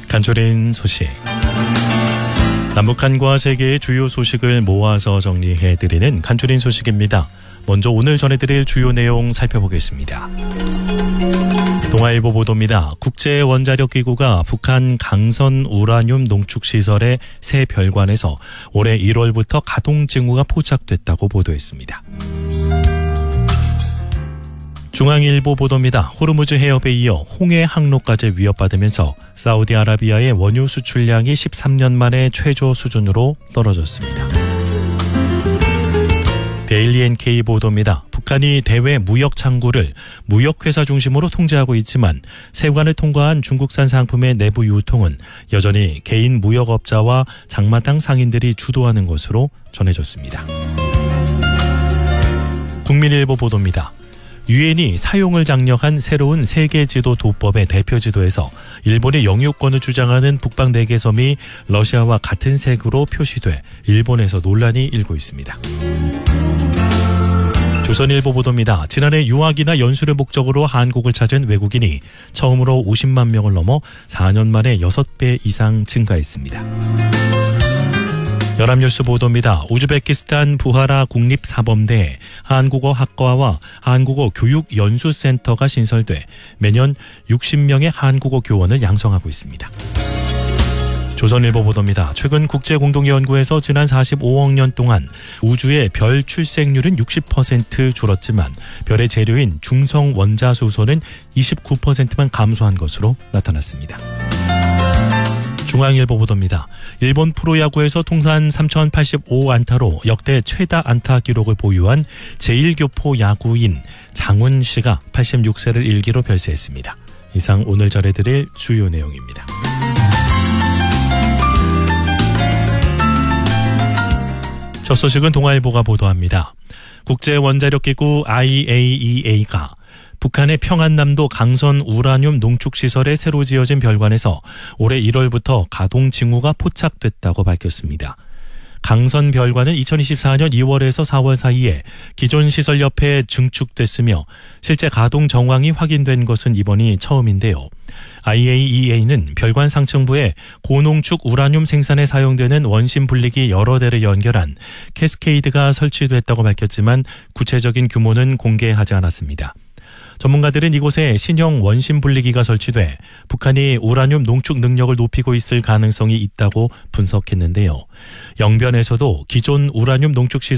간추린 소식. 남북한과 세계의 주요 소식을 모아서 정리해드리는 간추린 소식입니다. 먼저 오늘 전해드릴 주요 내용 살펴보겠습니다. 동아일보 보도입니다. 국제원자력기구가 북한 강선 우라늄 농축시설의 새 별관에서 올해 1월부터 가동 징후가 포착됐다고 보도했습니다. 중앙일보 보도입니다. 호르무즈 해협에 이어 홍해 항로까지 위협받으면서 사우디아라비아의 원유 수출량이 13년 만에 최저 수준으로 떨어졌습니다. 데일리 NK 보도입니다. 북한이 대외 무역 창구를 무역회사 중심으로 통제하고 있지만 세관을 통과한 중국산 상품의 내부 유통은 여전히 개인 무역업자와 장마당 상인들이 주도하는 것으로 전해졌습니다. 국민일보 보도입니다. 유엔이 사용을 장려한 새로운 세계지도 도법의 대표지도에서 일본의 영유권을 주장하는 북방 4개 섬이 러시아와 같은 색으로 표시돼 일본에서 논란이 일고 있습니다. 조선일보 보도입니다. 지난해 유학이나 연수를 목적으로 한국을 찾은 외국인이 처음으로 50만 명을 넘어 4년 만에 6배 이상 증가했습니다. 연합뉴스 보도입니다. 우즈베키스탄 부하라 국립사범대에 한국어학과와 한국어교육연수센터가 신설돼 매년 60명의 한국어 교원을 양성하고 있습니다. 조선일보 보도입니다. 최근 국제공동연구에서 지난 45억 년 동안 우주의 별 출생률은 60% 줄었지만 별의 재료인 중성 원자수소는 29%만 감소한 것으로 나타났습니다. 중앙일보 보도입니다. 일본 프로야구에서 통산 3,085안타로 역대 최다 안타 기록을 보유한 제1교포 야구인 장훈 씨가 86세를 일기로 별세했습니다. 이상 오늘 전해드릴 주요 내용입니다. 첫 소식은 동아일보가 보도합니다. 국제원자력기구 IAEA가 북한의 평안남도 강선 우라늄 농축시설에 새로 지어진 별관에서 올해 1월부터 가동 징후가 포착됐다고 밝혔습니다. 강선 별관은 2024년 2월에서 4월 사이에 기존 시설 옆에 증축됐으며 실제 가동 정황이 확인된 것은 이번이 처음인데요. IAEA는 별관 상층부에 고농축 우라늄 생산에 사용되는 원심 분리기 여러 대를 연결한 캐스케이드가 설치됐다고 밝혔지만 구체적인 규모는 공개하지 않았습니다. 전문가들은 이곳에 신형 원심 분리기가 설치돼 북한이 우라늄 농축 능력을 높이고 있을 가능성이 있다고 분석했는데요. 영변에서도 기존 우라늄 농축 시설